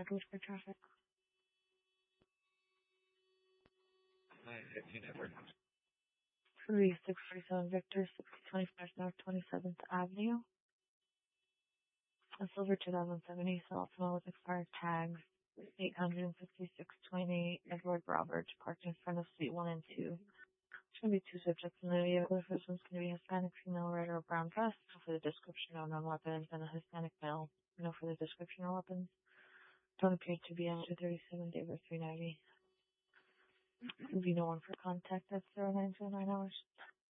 scheduled for traffic. 3647 Victor, 6025 North 27th Avenue. A silver 2007 Nissan Altima with expired tags. 85628 Edward Roberts, parked in front of Suite 1 and 2. There's going to be two subjects in the vehicle. The first one's going to be a Hispanic female, red or brown dress. No for the description, no non-weapons, and a Hispanic male. No for the description or weapons. Don't appear to be under 37, David 390. There will be no one for contact. That's 0909 hours.